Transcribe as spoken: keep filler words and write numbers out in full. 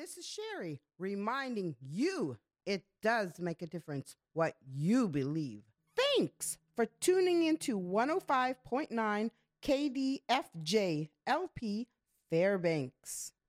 this is Sherry reminding you it does make a difference what you believe. Thanks for tuning into one oh five point nine K D F J L P Fairbanks.